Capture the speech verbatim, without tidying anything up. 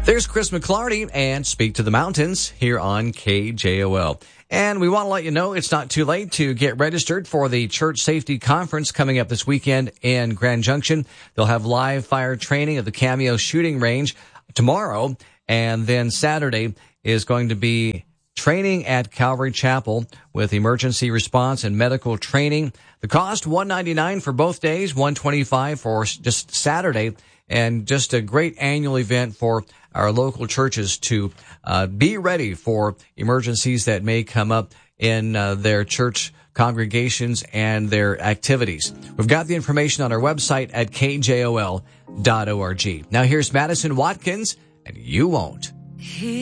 There's Chris McClarty and Speak to the Mountains here on K J O L. And we want to let you know it's not too late to get registered for the Church Safety Conference coming up this weekend in Grand Junction. They'll have live fire training at the Cameo Shooting Range tomorrow, and then Saturday is going to be training at Calvary Chapel with emergency response and medical training. The cost, one hundred ninety-nine dollars for both days, one hundred twenty-five dollars for just Saturday, and just a great annual event for our local churches to uh, be ready for emergencies that may come up in uh, their church congregations and their activities. We've got the information on our website at k j o l dot org. Now here's Madison Watkins, and You Won't.